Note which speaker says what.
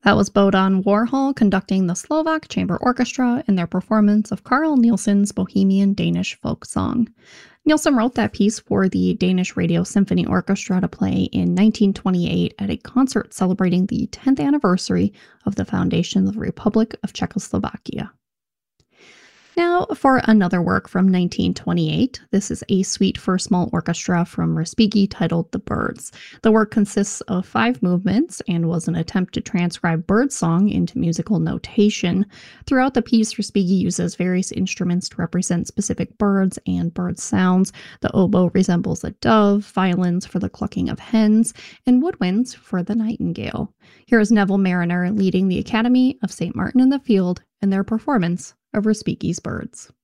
Speaker 1: That was Bohdan Warhol conducting the Slovak Chamber Orchestra in their performance of Carl Nielsen's Bohemian Danish folk song. Nielsen wrote that piece for the Danish Radio Symphony Orchestra to play in 1928 at a concert celebrating the 10th anniversary of the foundation of the Republic of Czechoslovakia. Now, for another work from 1928, this is a suite for small orchestra from Respighi titled The Birds. The work consists of 5 movements and was an attempt to transcribe birdsong into musical notation. Throughout the piece, Respighi uses various instruments to represent specific birds and bird sounds. The oboe resembles a dove, violins for the clucking of hens, and woodwinds for the nightingale. Here is Neville Mariner leading the Academy of St. Martin in the Field in their performance of Respighi's Birds.